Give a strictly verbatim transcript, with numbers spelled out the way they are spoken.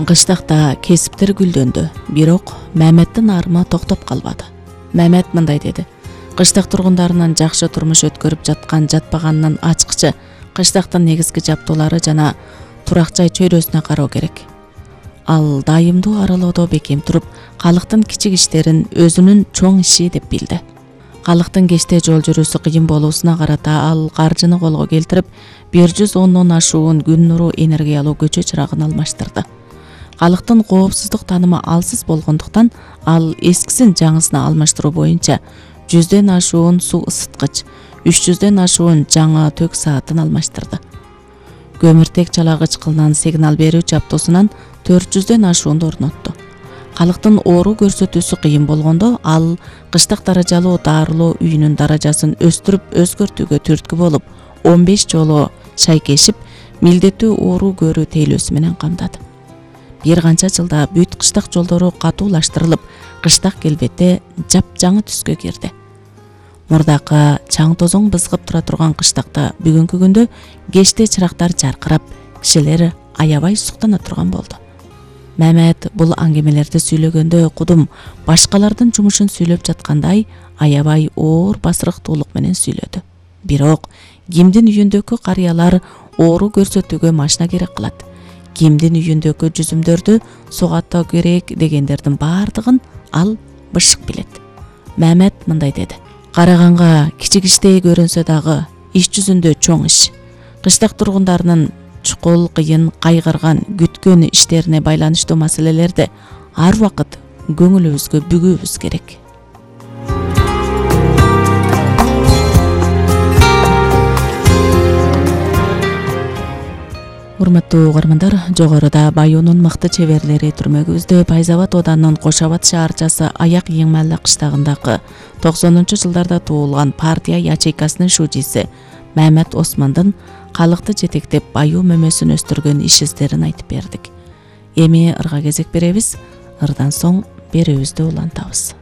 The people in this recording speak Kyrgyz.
Кыштакта кесиптер гүлдөндү, бирок Маметтин арымы токтоп калбады. Мамет мындай деди: кыштак тургундарынын жакшы турмуш өткөрүп жаткан жатпаганынын ачкычы кыштактын негизги жабдуулары жана турак жай чөйрөсүнө кароо керек. Ал дайымдуу аралоодо бекем туруп, калктын кичик иштерин өзүнүн чоң иши деп билди. Калктын кечте жол жүрүүсү кыйын болуусуна карата ал каржыны колго келтирип, бир жүз ондон ашуун күн нуру энергиялуу көчө чырагын алмаштырды. Калктын коопсуздук таанымы алсыз болгондуктан ал эскисин жаңысына алмаштыруу боюнча жүздөн ашуун суу ысыткыч, үч жүздөн ашуун жаңы тök саатын алмаштырды. Көмүртек чалагыч кылынан сигнал берүү жабдуусунан төрт жүздөн ашуунду орнотту. Калктын оору көрсөтүүсү кыйын болгондо ал кыштак даражалуу дарылоо үйүнүн даражасын өстүрүп өзгөртүүгө түрткү болуп, он беш жолу шайкешип, милдеттүү оору көрүү тейлөөсү менен камдады. Бир канча жылда бүт кыштак жолдору катуулаштырылып, кыштак келбети жапжаңы түскө кирди. Мурдакы чаң тозоң бызгып тура турган кыштакта бүгүнкү күндө кечте чырактар жаркырап, кишилер аябай суктана турган болду. Мамет бул аңгемелерди сүйлөгөндө кудум башкалардын жумушун сүйлөп жаткандай аябай оор басырыктуулук менен сүйлөдү. Бирок кимдин үйүндөгү карыялар оору көрсөтүүгө машина керек кылат, кимдин үйүндөгү жүзүмдөрдү сугаттоо керек дегендердин баардыгын ал бышык билет. Мамет мындай деди: караганга кичик иштей көрүнсө дагы иш жүзүндө чоң иш. Кыштак тургундарынын чукул, кыйын, кайгырган, күткөн иштерине байланыштуу маселелерди ар убакыт көңүлүбүзгө бүгүүбүз керек. Урматтуу угармандар, жогоруда Баюунун мыкты чеберлери түрмөгүбүздө Байзабат оданынын Кош Абад шаарчасы Аяк Эң Маалда кыштагындагы токсонунчу жылдарда туулган партия ячейкасынын шужиси Мамет Османдын калкты жетектеп баюу мөмөсүн өстүргөн иш издерин айтып бердик. Эми ырга кезек беребиз. Ырдан соң берүүбүздү улантабыз.